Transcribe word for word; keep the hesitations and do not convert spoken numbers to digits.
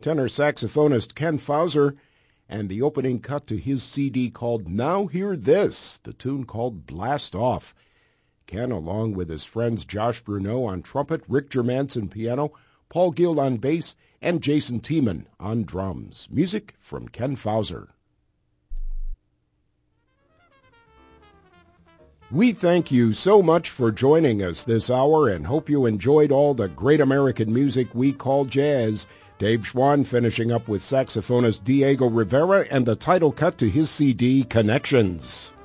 tenor saxophonist Ken Fauser, and the opening cut to his C D called Now Hear This, the tune called Blast Off. Ken, along with his friends Josh Bruneau on trumpet, Rick Germanson piano, Paul Gill on bass, and Jason Tiemann on drums. Music from Ken Fauser. We thank you so much for joining us this hour and hope you enjoyed all the great American music we call jazz. Dave Schwann finishing up with saxophonist Diego Rivera and the title cut to his C D, Connections.